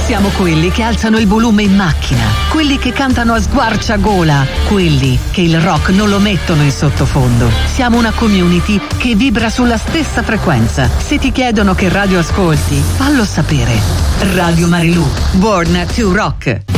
Siamo quelli che alzano il volume in macchina, quelli che cantano a squarciagola, quelli che il rock non lo mettono in sottofondo. Siamo una community che vibra sulla stessa frequenza. Se ti chiedono che radio ascolti, fallo sapere. Radio Marilù, Born to Rock.